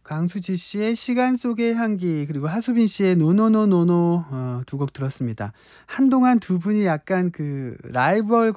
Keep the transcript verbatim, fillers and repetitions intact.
강수지 씨의 시간 속의 향기 그리고 하수빈 씨의 노노노노노 어 두 곡 들었습니다. 한동안 두 분이 약간 그 라이벌